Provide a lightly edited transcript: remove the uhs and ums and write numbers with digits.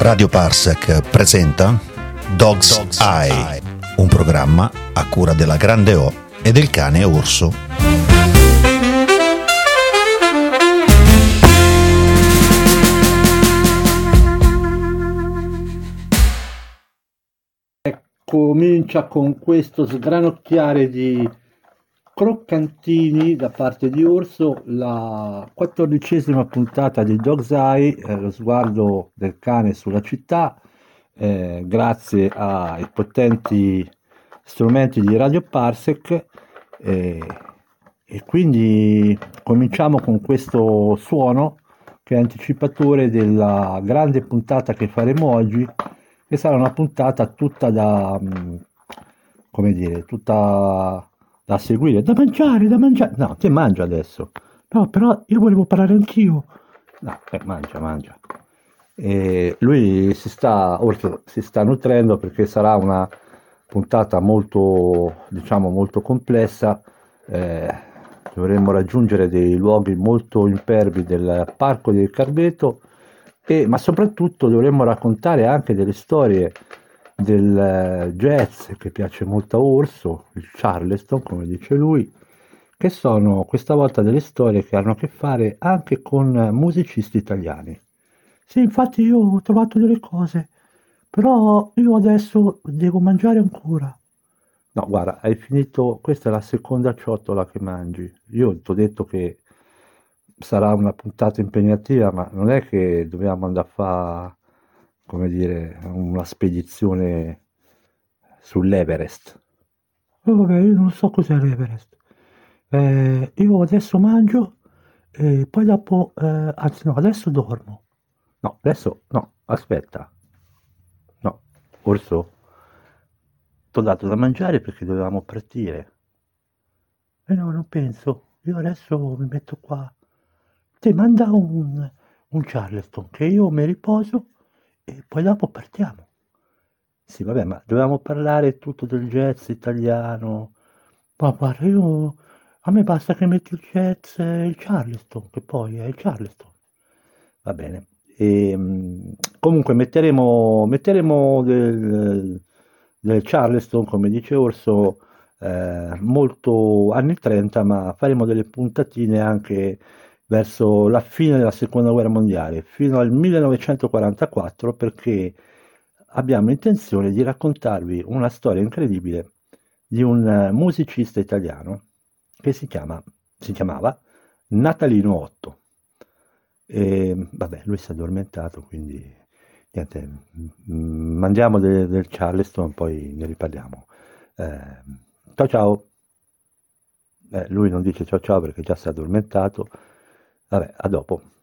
Radio Parsec presenta Dog's Eye, un programma a cura della Grande O e del cane orso. Comincia con questo sgranocchiare di croccantini da parte di Orso, la 14ª puntata di Dog's Eye, lo sguardo del cane sulla città, grazie ai potenti strumenti di Radio Parsec, e quindi cominciamo con questo suono che è anticipatore della grande puntata che faremo oggi, che sarà una puntata tutta da, come dire, tutta da seguire, da mangiare, no, te mangia adesso, no, però io volevo parlare anch'io, no, mangia, e lui si sta nutrendo perché sarà una puntata molto, diciamo, molto complessa. Dovremmo raggiungere dei luoghi molto impervi del Parco del Carbeto, ma soprattutto dovremmo raccontare anche delle storie del jazz che piace molto a Orso, il Charleston come dice lui, che sono questa volta delle storie che hanno a che fare anche con musicisti italiani. Sì, infatti io ho trovato delle cose, però io adesso devo mangiare ancora. No, guarda, hai finito, questa è la seconda ciotola che mangi. Io ti ho detto che sarà una puntata impegnativa, ma non è che dobbiamo andare a fare, come dire, una spedizione sull'Everest. Vabbè, io non so cos'è l'Everest. Io adesso mangio e poi dopo, anzi no, adesso dormo. No, adesso, no, aspetta. No, Orso, ti ho dato da mangiare perché dovevamo partire. No, non penso. Io adesso mi metto qua. Te manda un Charleston che io mi riposo e poi dopo partiamo. Sì, vabbè, ma dovevamo parlare tutto del jazz italiano. Ma guarda, a me basta che metti il jazz e il Charleston, che poi è il Charleston. Va bene. Comunque metteremo del Charleston, come dice Orso, molto anni 30, ma faremo delle puntatine anche verso la fine della seconda guerra mondiale, fino al 1944, perché abbiamo intenzione di raccontarvi una storia incredibile di un musicista italiano che si chiamava Natalino Otto. E vabbè, lui si è addormentato, quindi niente, mandiamo del Charleston, poi ne riparliamo. Ciao ciao. Lui non dice ciao ciao perché già si è addormentato. Vabbè, a dopo.